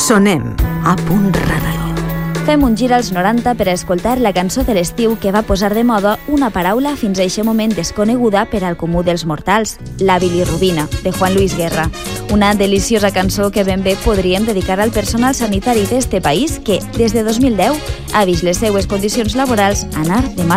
Sonem a Punt Ràdio. Fem un gir als 90 per a escoltar la cançó de l'estiu que va posar de moda una paraula fins a eixe moment desconeguda per al comú dels mortals, la bilirrubina, de Juan Luis Guerra. Una deliciosa cançó que ben bé podríem dedicar al personal sanitari d'este país que, des de 2010, ha vist les seues condicions laborals anar de mal